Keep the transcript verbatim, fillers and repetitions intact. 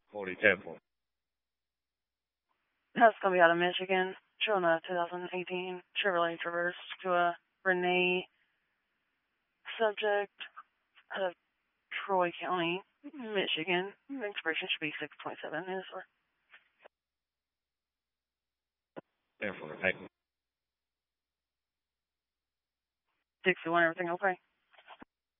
forty ten for. That's going to be out of Michigan. Showing a two thousand eighteen Chevrolet Traverse to a Renee subject out of Troy County, Michigan. Expiration should be six twenty-seven. Is or ten for. Thank you. sixty-one. Everything okay?